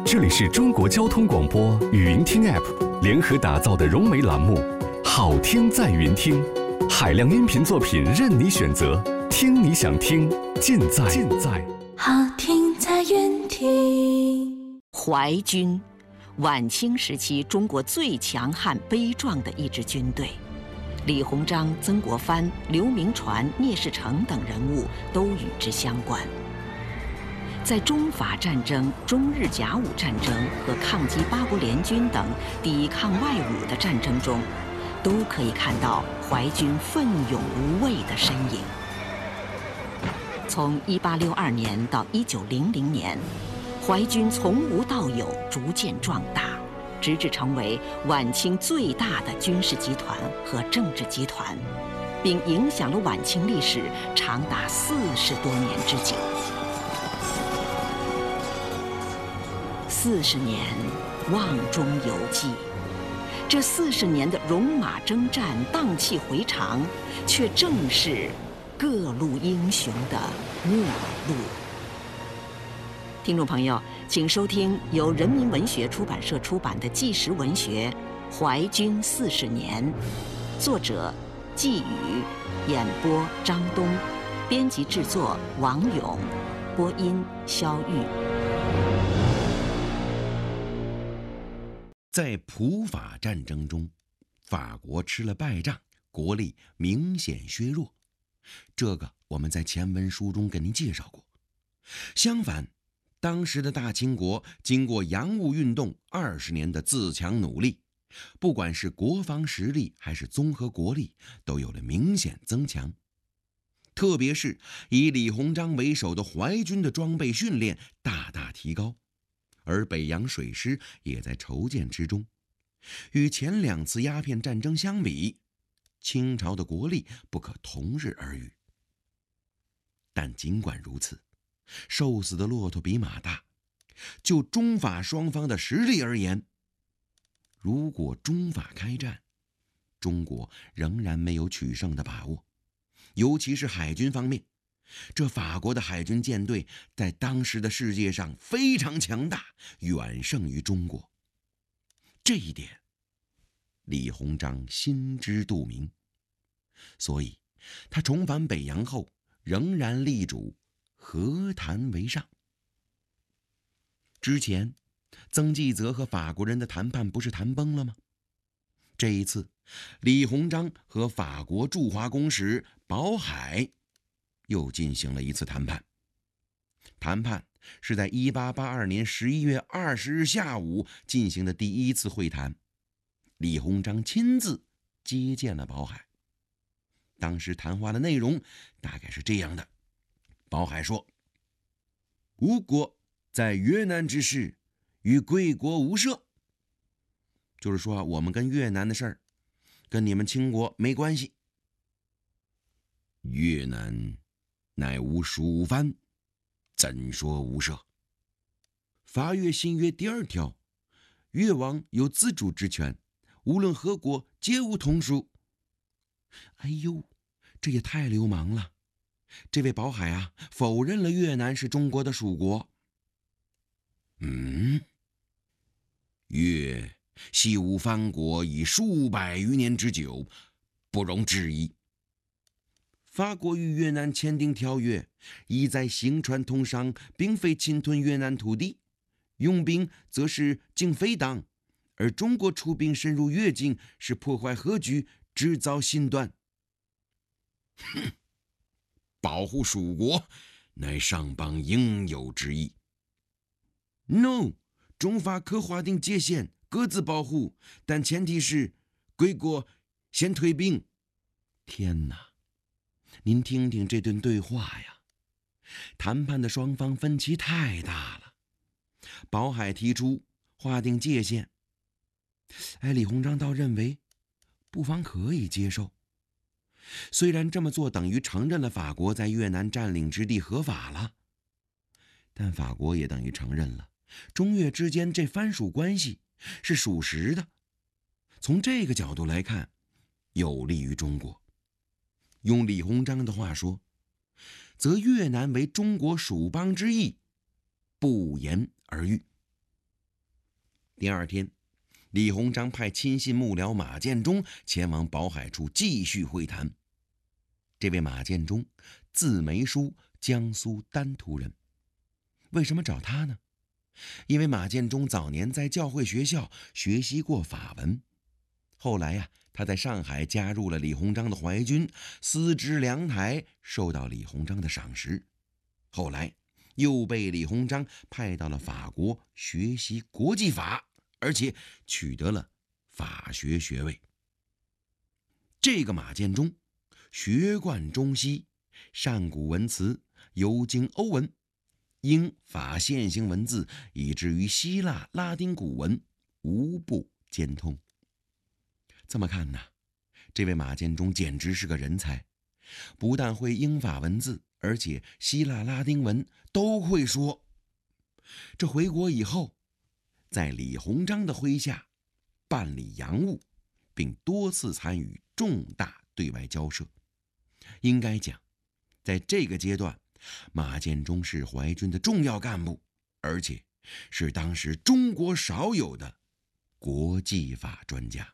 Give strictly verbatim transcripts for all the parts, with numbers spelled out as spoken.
这里是中国交通广播语音听 App 联合打造的融媒栏目《好听在云听》，海量音频作品任你选择，听你想听，尽在尽在好听在云听。 淮军，晚清时期中国最强悍悲壮的一支军队。李鸿章、曾国藩、刘铭传、聂士成等人物都与之相关。在中法战争、中日甲午战争和抗击八国联军等抵抗外侮的战争中，都可以看到淮军奋勇无畏的身影。从一八六二年到一九零零年，淮军从无到有，逐渐壮大，直至成为晚清最大的军事集团和政治集团，并影响了晚清历史长达四十多年之久。四十年，瓮中有记。这四十年的戎马征战、荡气回肠，却正是各路英雄的末路。听众朋友，请收听由人民文学出版社出版的纪实文学《淮军四十年》，作者季宇，演播张东，编辑制作王勇，播音肖玉。 在普法战争中，法国吃了败仗，国力明显削弱。这个我们在前文书中跟您介绍过。相反，当时的大清国经过洋务运动二十年的自强努力，不管是国防实力还是综合国力，都有了明显增强。特别是以李鸿章为首的淮军的装备训练大大提高，而北洋水师也在筹建之中。与前两次鸦片战争相比，清朝的国力不可同日而语。但尽管如此，瘦死的骆驼比马大，就中法双方的实力而言，如果中法开战，中国仍然没有取胜的把握。尤其是海军方面，这法国的海军舰队在当时的世界上非常强大，远胜于中国。这一点李鸿章心知肚明，所以他重返北洋后，仍然力主和谈为上。之前曾纪泽和法国人的谈判不是谈崩了吗？这一次李鸿章和法国驻华公使保海又进行了一次谈判。谈判是在一八八二年十一月二十日下午进行的第一次会谈，李鸿章亲自接见了保海。当时谈话的内容大概是这样的：保海说，吴国在越南之事与贵国无涉，就是说我们跟越南的事儿跟你们清国没关系。越南乃吾属藩，怎说无涉？法越新约第二条，越王有自主之权，无论何国皆无同属。哎呦，这也太流氓了！这位保海啊，否认了越南是中国的属国。嗯，越系吾藩国已数百余年之久，不容置疑。法国与越南签订条约，意在行船通商，并非侵吞越南土地，用兵则是警匪党，而中国出兵深入越境，是破坏和局，制造心端。哼，保护属国乃上邦应有之义。 No， 中法可划定界限，各自保护，但前提是贵国先退兵。天哪，您听听这段对话呀，谈判的双方分歧太大了。保海提出划定界限，哎，李鸿章倒认为不妨可以接受。虽然这么做等于承认了法国在越南占领之地合法了，但法国也等于承认了中越之间这藩属关系是属实的。从这个角度来看，有利于中国。用李鸿章的话说，则越南为中国属邦之意，不言而喻。 第二天，李鸿章派亲信幕僚马建忠前往宝海处继续会谈。这位马建忠字梅书，江苏丹徒人。为什么找他呢？因为马建忠早年在教会学校学习过法文，后来呀、啊，他在上海加入了李鸿章的淮军，司职粮台，受到李鸿章的赏识。后来又被李鸿章派到了法国学习国际法，而且取得了法学学位。这个马建忠学贯中西，善古文辞，尤精欧文，英法线形文字以至于希腊拉丁古文无不兼通。这么看呢，这位马建忠简直是个人才，不但会英法文字，而且希腊拉丁文都会说。这回国以后，在李鸿章的麾下办理洋务，并多次参与重大对外交涉。应该讲，在这个阶段，马建忠是淮军的重要干部，而且是当时中国少有的国际法专家。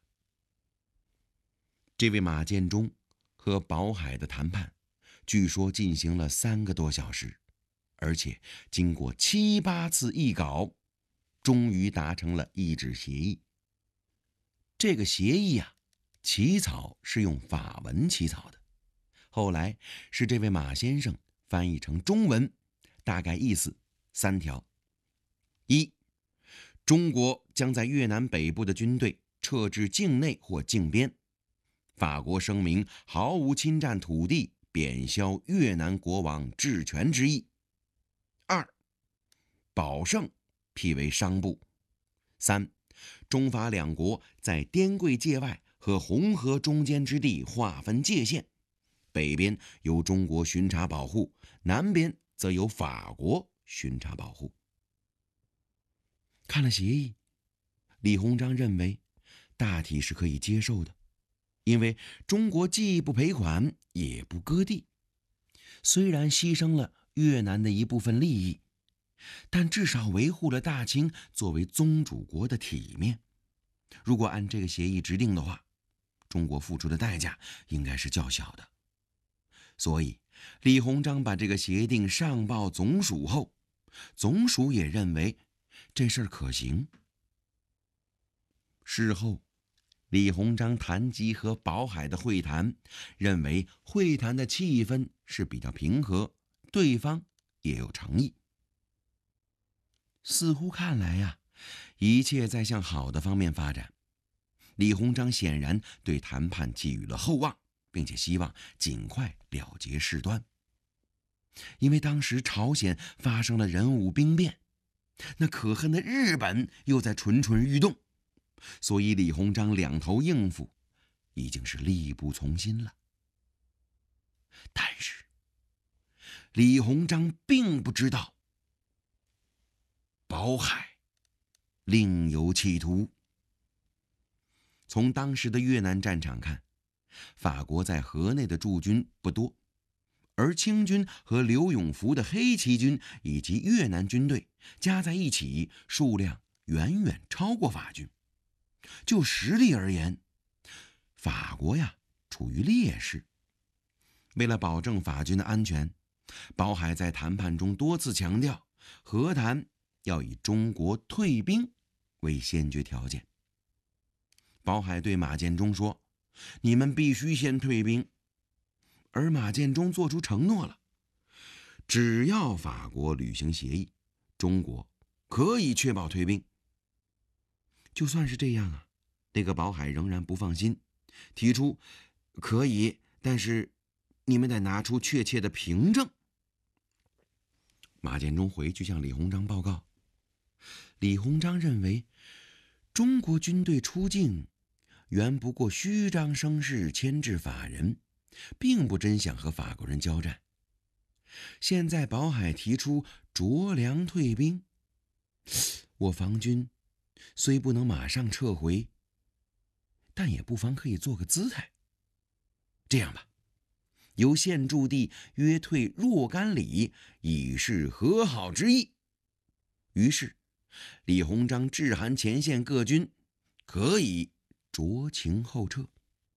这位马建忠和宝海的谈判据说进行了三个多小时，而且经过七八次议稿，终于达成了一纸协议。这个协议啊，起草是用法文起草的，后来是这位马先生翻译成中文，大概意思三条：一，中国将在越南北部的军队撤至境内或境边，法国声明毫无侵占土地、贬削越南国王治权之意。二，保胜辟为商部。三，中法两国在滇桂界外和红河中间之地划分界限，北边由中国巡查保护，南边则由法国巡查保护。看了协议，李鸿章认为大体是可以接受的，因为中国既不赔款也不割地，虽然牺牲了越南的一部分利益，但至少维护了大清作为宗主国的体面。如果按这个协议制定的话，中国付出的代价应该是较小的。所以李鸿章把这个协定上报总署后，总署也认为这事儿可行。事后李鸿章谈及和宝海的会谈，认为会谈的气氛是比较平和，对方也有诚意。似乎看来呀、啊，一切在向好的方面发展。李鸿章显然对谈判寄予了厚望，并且希望尽快了结事端。因为当时朝鲜发生了壬午兵变，那可恨的日本又在蠢蠢欲动，所以李鸿章两头应付已经是力不从心了。但是李鸿章并不知道宝海另有企图。从当时的越南战场看，法国在河内的驻军不多，而清军和刘永福的黑旗军以及越南军队加在一起，数量远远超过法军。就实力而言，法国呀处于劣势。为了保证法军的安全，宝海在谈判中多次强调，和谈要以中国退兵为先决条件。宝海对马建忠说：“你们必须先退兵。”而马建忠做出承诺了，只要法国履行协议，中国可以确保退兵。就算是这样啊，那个宝海仍然不放心，提出可以，但是你们得拿出确切的凭证。马建忠回去向李鸿章报告，李鸿章认为中国军队出境原不过虚张声势，牵制法人，并不真想和法国人交战。现在宝海提出着粮退兵，我防军虽不能马上撤回，但也不妨可以做个姿态。这样吧，由现驻地约退若干里，以示和好之意。于是李鸿章致函前线各军，可以酌情后撤。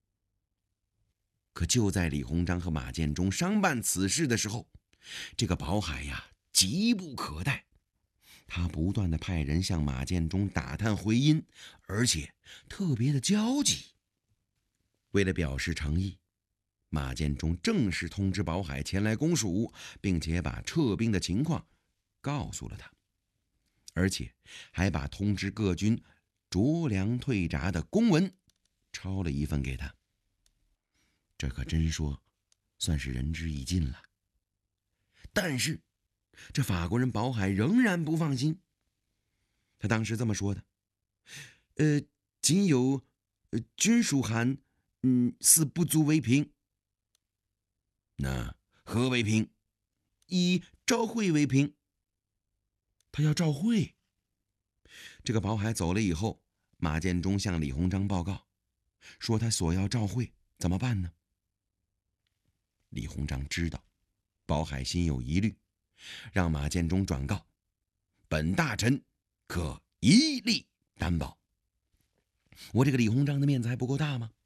可就在李鸿章和马建忠商办此事的时候，这个宝海呀急不可待，他不断地派人向马建忠打探回音，而且特别的焦急。为了表示诚意，马建忠正式通知宝海前来攻蜀，并且把撤兵的情况告诉了他，而且还把通知各军着粮退闸的公文抄了一份给他。这可真说算是仁至义尽了。但是这法国人宝海仍然不放心，他当时这么说的：呃，仅有、呃、军属函，嗯，似不足为凭。那何为凭？以照会为凭。他要照会。这个宝海走了以后，马建忠向李鸿章报告，说他索要照会，怎么办呢？李鸿章知道宝海心有疑虑，让马建忠转告，本大臣可一力担保。我这个李鸿章的面子还不够大吗？